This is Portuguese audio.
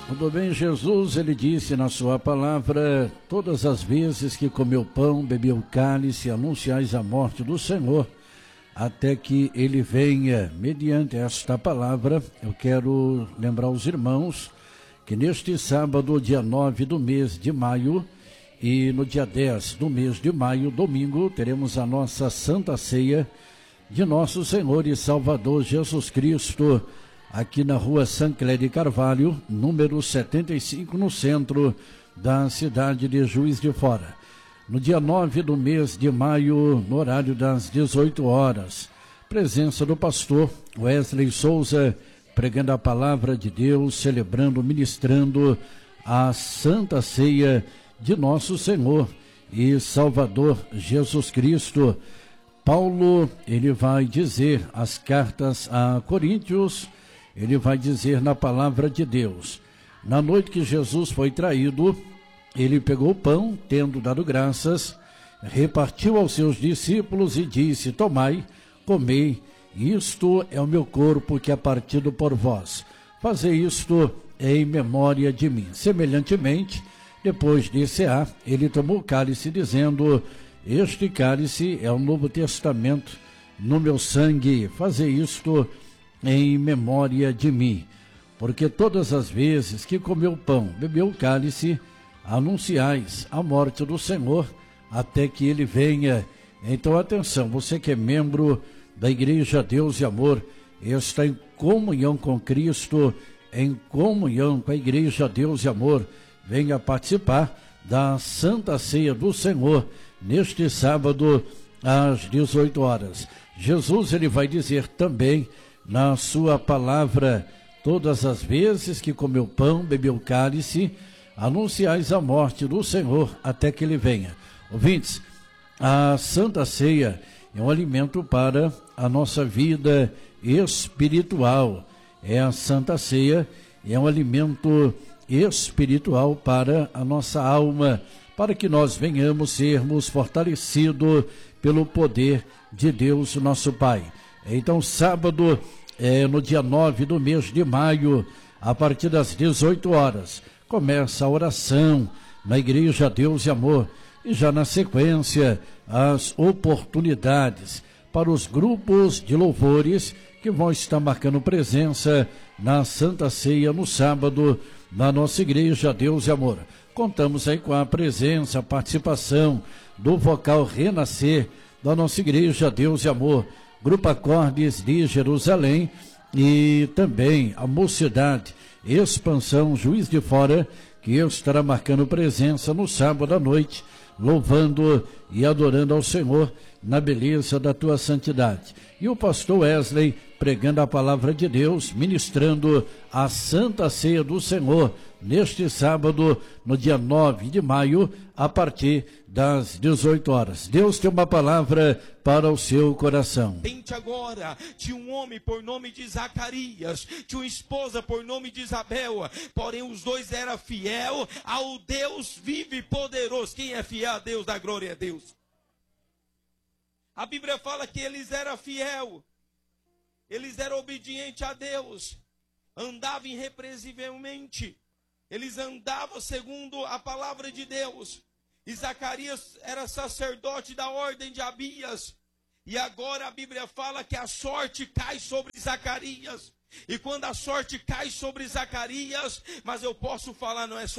Tudo bem, Jesus, ele disse na sua palavra: todas as vezes que comeu pão, bebeu cálice, anunciais a morte do Senhor, até que ele venha. Mediante esta palavra, eu quero lembrar os irmãos que neste sábado, dia 9 do mês de maio, e no dia 10 do mês de maio, domingo, teremos a nossa Santa Ceia de nosso Senhor e Salvador Jesus Cristo, aqui na rua Sancler de Carvalho, número 75, no centro da cidade de Juiz de Fora. No dia 9 do mês de maio, no horário das 18 horas, presença do pastor Wesley Souza, pregando a palavra de Deus, celebrando, ministrando a Santa Ceia de nosso Senhor e Salvador Jesus Cristo. Paulo, ele vai dizer as cartas a Coríntios, ele vai dizer na palavra de Deus: na noite que Jesus foi traído, ele pegou o pão, tendo dado graças, repartiu aos seus discípulos e disse: tomai, comei, isto é o meu corpo que é partido por vós. Fazei isto em memória de mim. Semelhantemente, depois de cear, ele tomou o cálice, dizendo: este cálice é o Novo Testamento no meu sangue. Fazei isto em memória de mim. Porque todas as vezes que comeu o pão, bebeu o cálice, anunciais a morte do Senhor até que ele venha. Então, atenção, você que é membro da Igreja Deus e Amor, está em comunhão com Cristo, em comunhão com a Igreja Deus e Amor, venha participar da Santa Ceia do Senhor neste sábado às 18 horas. Jesus, ele vai dizer também na sua palavra: todas as vezes que comeu pão, bebeu cálice, anunciais a morte do Senhor até que ele venha. Ouvintes, a Santa Ceia é um alimento para a nossa vida espiritual. A Santa Ceia é um alimento espiritual para a nossa alma, para que nós venhamos sermos fortalecidos pelo poder de Deus, nosso Pai. Então, sábado, no dia 9 do mês de maio, a partir das 18 horas, começa a oração na Igreja Deus e Amor, e já na sequência, as oportunidades para os grupos de louvores que vão estar marcando presença na Santa Ceia no sábado, na nossa Igreja Deus e Amor. Contamos aí com a presença, a participação do vocal Renascer da nossa Igreja Deus e Amor, Grupo Acordes de Jerusalém, e também a Mocidade Expansão Juiz de Fora, que estará marcando presença no sábado à noite, louvando e adorando ao Senhor na beleza da tua santidade. E o pastor Wesley pregando a palavra de Deus, ministrando a Santa Ceia do Senhor neste sábado, no dia 9 de maio, a partir das 18 horas. Deus tem uma palavra para o seu coração. Tente agora, tinha um homem por nome de Zacarias, tinha uma esposa por nome de Isabel, porém os dois eram fiel ao Deus vivo e poderoso. Quem é fiel a Deus, dá glória a Deus. A Bíblia fala que eles eram fiel, eles eram obedientes a Deus, andavam irrepreensivelmente, eles andavam segundo a palavra de Deus. E Zacarias era sacerdote da ordem de Abias. E agora a Bíblia fala que a sorte cai sobre Zacarias. E quando a sorte cai sobre Zacarias, mas eu posso falar, não é só